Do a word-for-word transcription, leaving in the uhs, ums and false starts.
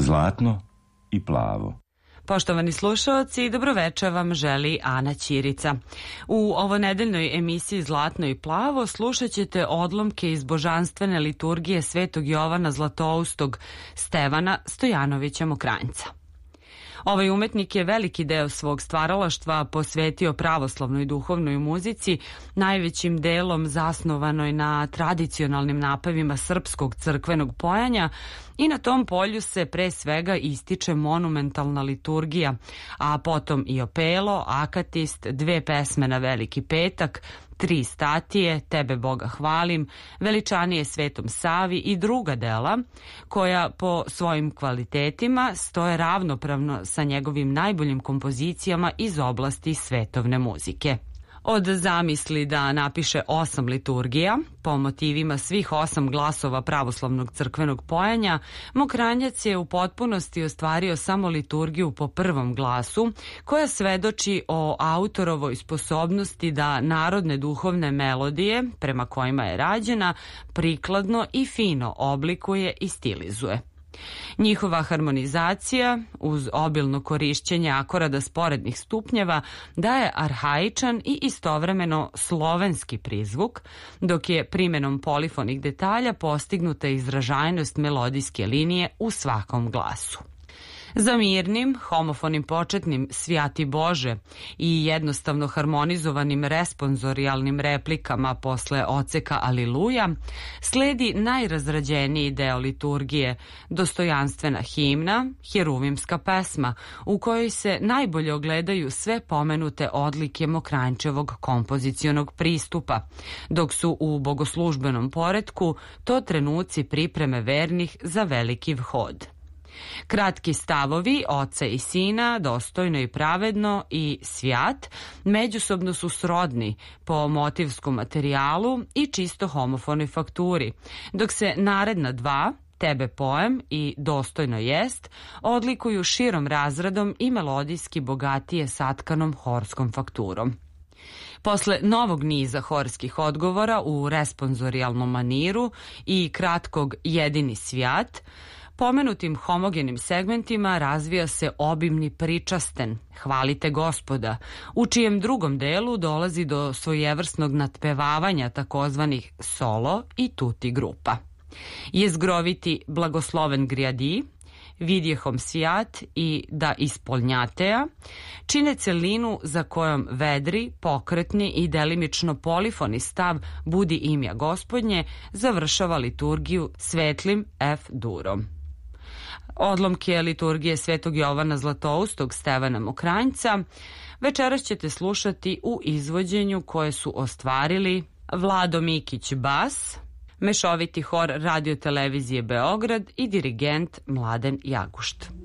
Zlatno i plavo. Poštovani slušaoci, dobroveče vam želi Ana Ćirica. U ovonedeljnoj emisiji Zlatno i plavo slušat ćete odlomke iz božanstvene liturgije Svetog Jovana Zlatoustog Stevana Stojanovića Mokranjca. Ovaj umetnik je veliki deo svog stvaralaštva posvetio pravoslavnoj duhovnoj muzici, najvećim delom zasnovanoj na tradicionalnim napevima srpskog crkvenog pojanja, i na tom polju se pre svega ističe monumentalna liturgija, a potom i opelo, akatist, dve pesme na Veliki petak, tri statije, Tebe Boga hvalim, Veličanije Svetom Savi i druga dela, koja po svojim kvalitetima stoje ravnopravno sa njegovim najboljim kompozicijama iz oblasti svetovne muzike. Od zamisli da napiše osam liturgija, po motivima svih osam glasova pravoslavnog crkvenog pojanja, Mokranjac je u potpunosti ostvario samo liturgiju po prvom glasu, koja svedoči o autorovoj sposobnosti da narodne duhovne melodije, prema kojima je rađena, prikladno i fino oblikuje i stilizuje. Njihova harmonizacija, uz obilno korišćenje akorada sporednih stupnjeva, daje arhaičan i istovremeno slovenski prizvuk, dok je primenom polifonih detalja postignuta izražajnost melodijske linije u svakom glasu. Za mirnim, homofonim početnim Svjati Bože i jednostavno harmonizovanim responsorijalnim replikama posle oceka Aliluja sledi najrazrađeniji deo liturgije, dostojanstvena himna, heruvimska pesma, u kojoj se najbolje ogledaju sve pomenute odlike Mokranjčevog kompozicionog pristupa, dok su u bogoslužbenom poretku to trenuci pripreme vernih za veliki vhod. Kratki stavovi Oca i Sina, dostojno i pravedno i svjat, međusobno su srodni po motivskom materijalu i čisto homofonoj fakturi, dok se naredna dva, Tebe poem i Dostojno jest, odlikuju širom razradom i melodijski bogatije satkanom horskom fakturom. Posle novog niza horskih odgovora u responsorijalnom maniru i kratkog Jedini svjat, pomenutim homogenim segmentima razvija se obimni pričasten Hvalite Gospoda, u čijem drugom delu dolazi do svojevrsnog natpevavanja takozvanih solo i tuti grupa. Jezgroviti Blagosloven Grijadi, Vidjehom svijat i Da ispolnjateja čine celinu za kojom vedri, pokretni i delimično polifoni stav Budi imja Gospodnje završava liturgiju svetlim F-durom. Odlomke liturgije Svetog Jovana Zlatoustog Stevana Mokranjca večeras ćete slušati u izvođenju koje su ostvarili Vlado Mikić bas, mešoviti hor Radio Televizije Beograd i dirigent Mladen Jagušt.